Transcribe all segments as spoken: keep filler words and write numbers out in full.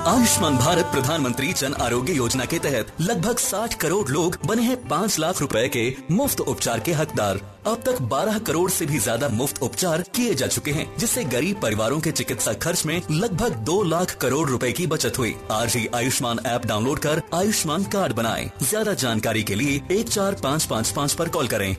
आयुष्मान भारत प्रधानमंत्री जन आरोग्य योजना के तहत लगभग साठ करोड़ लोग बने हैं पाँच लाख रुपए के मुफ्त उपचार के हकदार। अब तक बारह करोड़ से भी ज्यादा मुफ्त उपचार किए जा चुके हैं, जिससे गरीब परिवारों के चिकित्सा खर्च में लगभग दो लाख करोड़ रुपए की बचत हुई। आज ही आयुष्मान ऐप डाउनलोड कर आयुष्मान कार्ड बनाएं। ज्यादा जानकारी के लिए एक चार पाँच पाँच पाँच पर कॉल करें।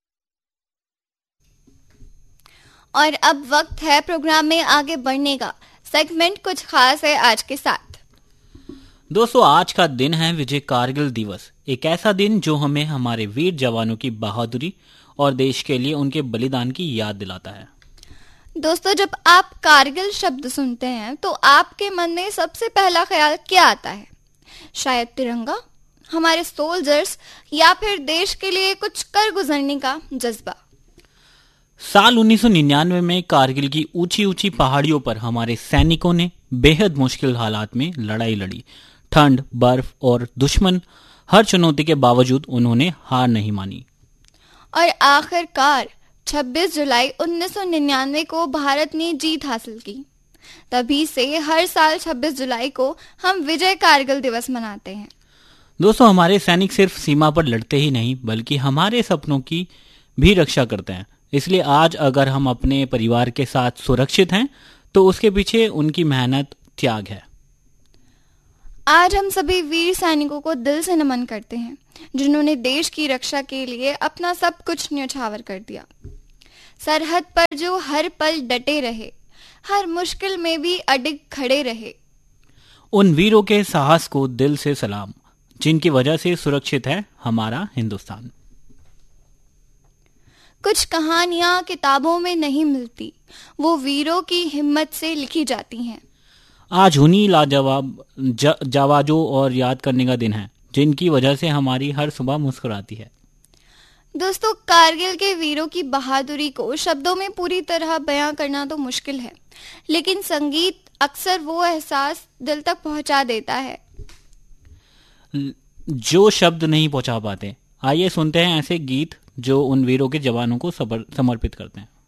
और अब वक्त है प्रोग्राम में आगे बढ़ने का। सेगमेंट कुछ खास है आज के साथ। दोस्तों, आज का दिन है विजय कारगिल दिवस, एक ऐसा दिन जो हमें हमारे वीर जवानों की बहादुरी और देश के लिए उनके बलिदान की याद दिलाता है। दोस्तों, जब आप कारगिल शब्द सुनते हैं तो आपके मन में सबसे पहला ख्याल क्या आता है? शायद तिरंगा, हमारे सोल्जर्स, या फिर देश के लिए कुछ कर गुजरने का जज्बा। साल उन्नीस सौ निन्यानवे में कारगिल की ऊंची ऊंची पहाड़ियों पर हमारे सैनिकों ने बेहद मुश्किल हालात में लड़ाई लड़ी। ठंड, बर्फ और दुश्मन हर चुनौती के बावजूद उन्होंने हार नहीं मानी और आखिरकार छब्बीस जुलाई उन्नीस सौ निन्यानवे को भारत ने जीत हासिल की। तभी से हर साल छब्बीस जुलाई को हम विजय कारगिल दिवस मनाते हैं। दोस्तों, हमारे सैनिक सिर्फ सीमा पर लड़ते ही नहीं बल्कि हमारे सपनों की भी रक्षा करते हैं। इसलिए आज अगर हम अपने परिवार के साथ सुरक्षित हैं तो उसके पीछे उनकी मेहनत, त्याग है। आज हम सभी वीर सैनिकों को दिल से नमन करते हैं, जिन्होंने देश की रक्षा के लिए अपना सब कुछ न्यौछावर कर दिया। सरहद पर जो हर पल डटे रहे, हर मुश्किल में भी अडिग खड़े रहे। उन वीरों के साहस को दिल से सलाम, जिनकी वजह से सुरक्षित है हमारा हिंदुस्तान। कुछ कहानियां किताबों में नहीं मिलती, वो वीरों की हिम्मत से लिखी जाती हैं। आज उन्हीं लाजवाब ज, जावाजों और याद करने का दिन है, जिनकी वजह से हमारी हर सुबह मुस्कुराती है। दोस्तों, कारगिल के वीरों की बहादुरी को शब्दों में पूरी तरह बयां करना तो मुश्किल है, लेकिन संगीत अक्सर वो एहसास दिल तक पहुंचा देता है जो शब्द नहीं पहुंचा पाते। आइए सुनते हैं ऐसे गीत जो उन वीरों के जवानों को समर्पित करते हैं।